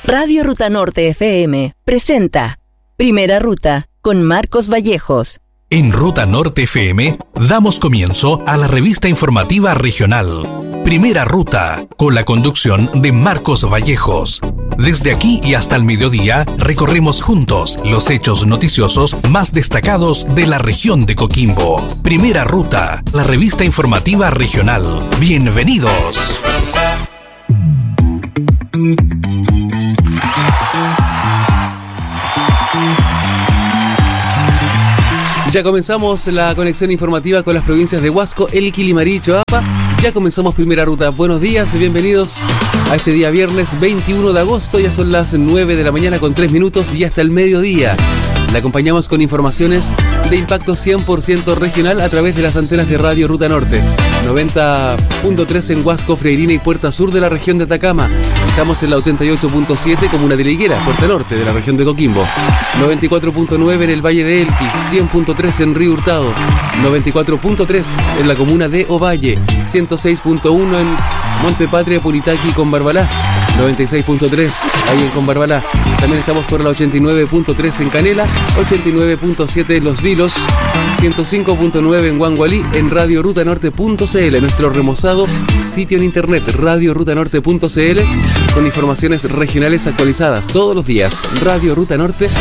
Radio Ruta Norte FM presenta Primera Ruta con Marcos Vallejos. En Ruta Norte FM damos comienzo a la revista informativa regional Primera Ruta, con la conducción de Marcos Vallejos. Desde aquí y hasta el mediodía recorremos juntos los hechos noticiosos más destacados de la región de Coquimbo. Primera Ruta, la revista informativa regional. Bienvenidos. Ya comenzamos la conexión informativa con las provincias de Huasco, El Quilimarí y Choapa. Ya comenzamos Primera Ruta. Buenos días y bienvenidos a este día viernes 21 de agosto. Ya son las 9 de la mañana con 3 minutos y hasta el mediodía. La acompañamos con informaciones de impacto 100% regional a través de las antenas de Radio Ruta Norte. 90.3 en Huasco, Freirina y Puerta Sur de la región de Atacama. Estamos en la 88.7 comuna de La Higuera, Puerta Norte de la región de Coquimbo. 94.9 en el Valle de Elqui, 100.3 en Río Hurtado, 94.3 en la comuna de Ovalle, 106.1 en Monte Patria, Punitaqui con Barbalá, 96.3 ahí en Combarbalá. También estamos por la 89.3 en Canela, 89.7 en Los Vilos, 105.9 en Huangualí, en radiorutanorte.cl, nuestro remozado sitio en internet, radiorutanorte.cl, con informaciones regionales actualizadas todos los días, radiorutanorte.cl.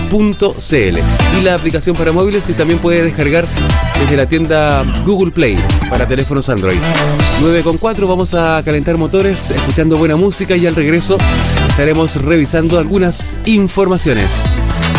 Y la aplicación para móviles que también puede descargar desde la tienda Google Play para teléfonos Android. 9:04, vamos a calentar motores, escuchando buena música y al regreso estaremos revisando algunas informaciones.